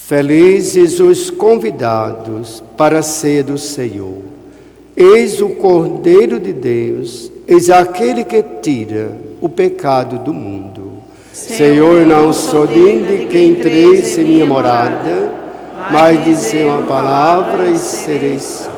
Felizes os convidados para a ceia do Senhor. Eis o Cordeiro de Deus, eis aquele que tira o pecado do mundo. Senhor, não sou digno de que entreis em minha morada, mas dizei uma palavra e serei salvo.